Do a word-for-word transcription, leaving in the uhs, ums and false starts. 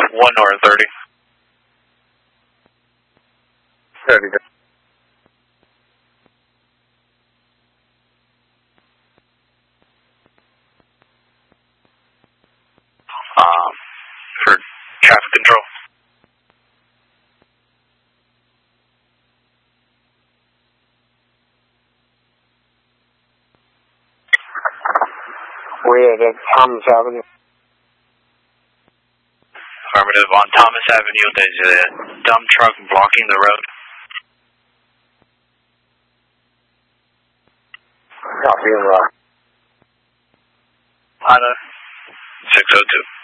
one north thirty. thirty. Um, for traffic control. We're at Thomas Avenue. Affirmative. On Thomas Avenue, there's a dump truck blocking the road. Copy and rock. Honda six oh two.